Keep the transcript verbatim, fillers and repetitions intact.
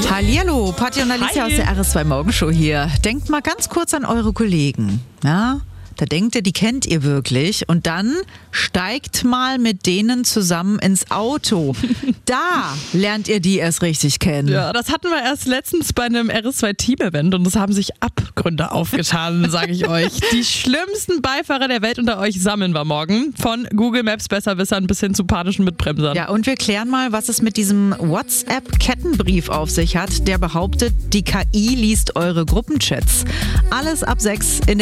Hallihallo, Patti und Alicia Hi. aus der R S zwei Morgenshow hier. Denkt mal ganz kurz an eure Kollegen. Ja? Da denkt ihr, die kennt ihr wirklich. Und dann steigt mal mit denen zusammen ins Auto. Da lernt ihr die erst richtig kennen. Ja, das hatten wir erst letztens bei einem R S zwei Team-Event und es haben sich Abgründe aufgetan, sage ich euch. Die schlimmsten Beifahrer der Welt unter euch sammeln wir morgen. Von Google Maps Besserwissern bis hin zu panischen Mitbremsern. Ja, und wir klären mal, was es mit diesem WhatsApp-Kettenbrief auf sich hat, der behauptet, die K I liest eure Gruppenchats. Alles ab sechs in der